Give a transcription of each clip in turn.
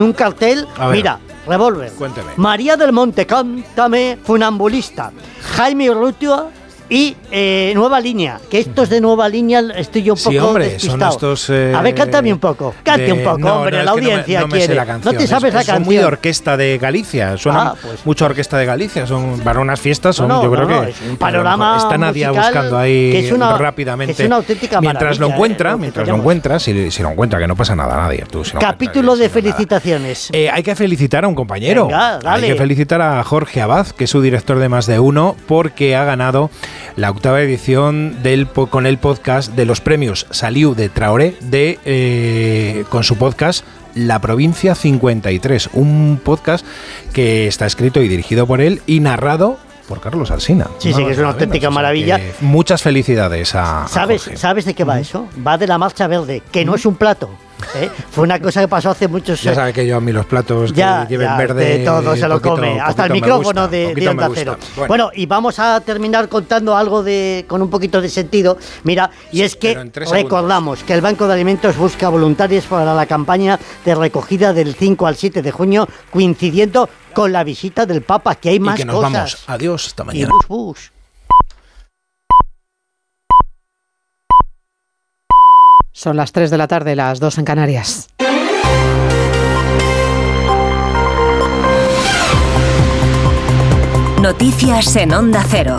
un cartel, mira, revólver. Cuénteme. María del Monte, cántame, funambulista. Jaime Urrutia y Nueva Línea, que estos de Nueva Línea estoy yo un poco despistado. Son estos, a ver, cántame un poco, hombre, la audiencia quiere. Sé la canción. No te sabes la canción. Son muy de Orquesta de Galicia, suenan mucho a Orquesta de Galicia, son para unas fiestas, yo creo que es un panorama está Nadia buscando ahí rápidamente. Que es una auténtica mientras lo encuentra, si lo encuentra, que no pasa nada, Nadia. Capítulo de felicitaciones. Hay que felicitar a un compañero. Venga, dale. Hay que felicitar a Jorge Abad, que es su director de Más de Uno, porque ha ganado la 8ª edición con el podcast de los premios Saliu de Traoré con su podcast La Provincia 53, un podcast que está escrito y dirigido por él y narrado por Carlos Alsina. Sí, que es una auténtica maravilla. Muchas felicidades a Jorge. ¿Sabes de qué va eso? Va de la Marcha Verde, que no es un plato. Fue una cosa que pasó hace muchos años. Ya sabes que yo a mí los platos que lleven verde, de todo se lo come, hasta el micrófono de Onda Cero. Bueno, y vamos a terminar contando algo con un poquito de sentido. Mira, y es que recordamos que el Banco de Alimentos busca voluntarios para la campaña de recogida del 5 al 7 de junio, coincidiendo con la visita del Papa, que hay más cosas. Y que nos vamos. Adiós, hasta mañana. Y bus. Son las 3 de la tarde, las 2 en Canarias. Noticias en Onda Cero.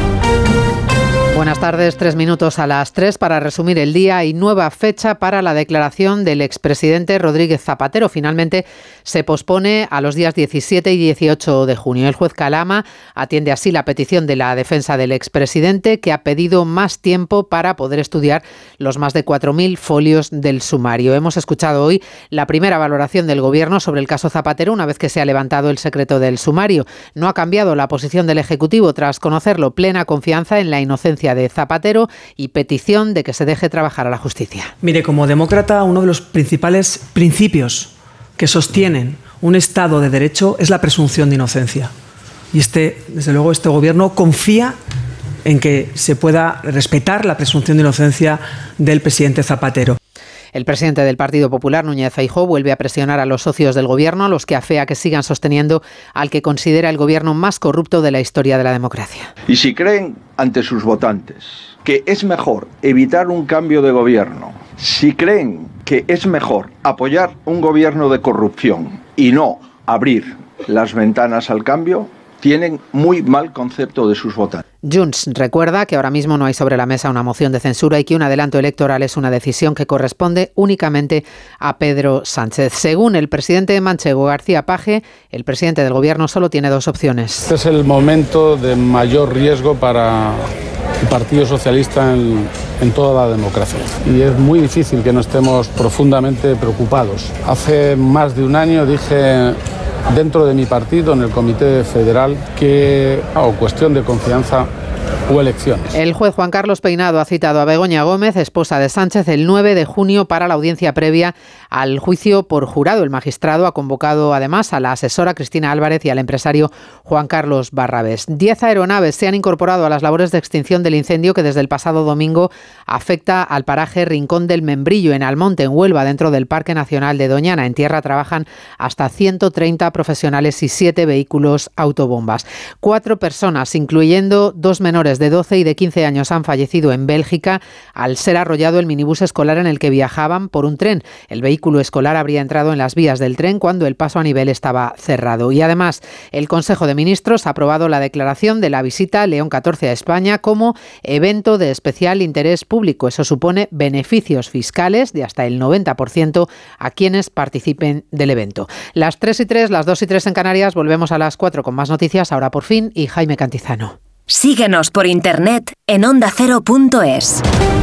Buenas tardes, 3 minutos a las 3 para resumir el día y nueva fecha para la declaración del expresidente Rodríguez Zapatero. Finalmente se pospone a los días 17 y 18 de junio. El juez Calama atiende así la petición de la defensa del expresidente, que ha pedido más tiempo para poder estudiar los más de 4.000 folios del sumario. Hemos escuchado hoy la primera valoración del Gobierno sobre el caso Zapatero una vez que se ha levantado el secreto del sumario. No ha cambiado la posición del Ejecutivo tras conocerlo, plena confianza en la inocencia de Zapatero y petición de que se deje trabajar a la justicia. Mire, como demócrata, uno de los principales principios que sostienen un Estado de Derecho es la presunción de inocencia. Y desde luego, este Gobierno confía en que se pueda respetar la presunción de inocencia del presidente Zapatero. El presidente del Partido Popular, Núñez Feijóo, vuelve a presionar a los socios del Gobierno, a los que afea que sigan sosteniendo al que considera el Gobierno más corrupto de la historia de la democracia. Y si creen ante sus votantes que es mejor evitar un cambio de gobierno, si creen que es mejor apoyar un gobierno de corrupción y no abrir las ventanas al cambio, tienen muy mal concepto de sus votantes. Junts recuerda que ahora mismo no hay sobre la mesa una moción de censura y que un adelanto electoral es una decisión que corresponde únicamente a Pedro Sánchez. Según el presidente manchego García Page, el presidente del Gobierno solo tiene 2 opciones. Este es el momento de mayor riesgo para el Partido Socialista en toda la democracia. Y es muy difícil que no estemos profundamente preocupados. Hace más de un año dije dentro de mi partido, en el Comité Federal, que cuestión de confianza o elecciones. El juez Juan Carlos Peinado ha citado a Begoña Gómez, esposa de Sánchez, el 9 de junio para la audiencia previa al juicio por jurado. El magistrado ha convocado además a la asesora Cristina Álvarez y al empresario Juan Carlos Barrabés. 10 aeronaves se han incorporado a las labores de extinción del incendio que desde el pasado domingo afecta al paraje Rincón del Membrillo, en Almonte, en Huelva, dentro del Parque Nacional de Doñana. En tierra trabajan hasta 130 profesionales y 7 vehículos autobombas. 4 personas, incluyendo 2 menores de 12 y de 15 años, han fallecido en Bélgica al ser arrollado el minibús escolar en el que viajaban por un tren. El vehículo escolar habría entrado en las vías del tren cuando el paso a nivel estaba cerrado. Y además, el Consejo de Ministros ha aprobado la declaración de la visita León XIV a España como evento de especial interés público. Eso supone beneficios fiscales de hasta el 90% a quienes participen del evento. Las 3:03, las 2:03 en Canarias. Volvemos a las 4 con más noticias. Ahora por fin, y Jaime Cantizano. Síguenos por internet en ondacero.es.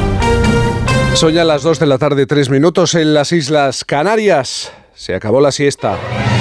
Son ya las 2 de la tarde, 3 minutos en las Islas Canarias. Se acabó la siesta.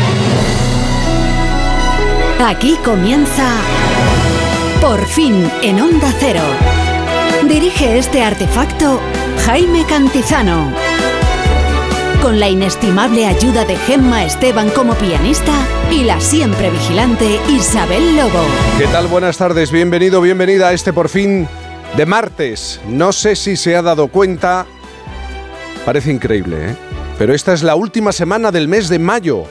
Aquí comienza Por fin en Onda Cero. Dirige este artefacto Jaime Cantizano. Con la inestimable ayuda de Gemma Esteban como pianista y la siempre vigilante Isabel Lobo. ¿Qué tal? Buenas tardes, bienvenido, bienvenida a este Por fin de martes. No sé si se ha dado cuenta, parece increíble, pero esta es la última semana del mes de mayo.